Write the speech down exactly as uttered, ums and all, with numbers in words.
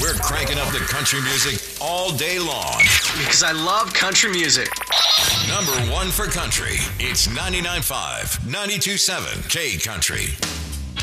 We're cranking up the country music all day long. Because I love country music. Number one for country. It's ninety-nine point five, ninety-two point seven K Country.